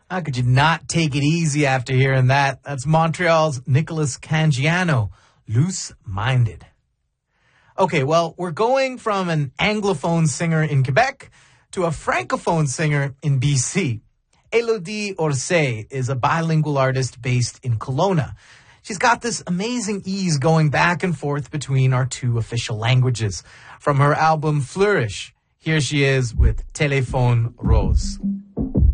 How could you not take it easy after hearing that? That's Montreal's Nicholas Cangiano, Loose Minded. Okay, well, we're going from an Anglophone singer in Quebec to a Francophone singer in BC. Elodie Orsay is a bilingual artist based in Kelowna. She's got this amazing ease going back and forth between our two official languages. From her album Flourish, here she is with Téléphone Rose.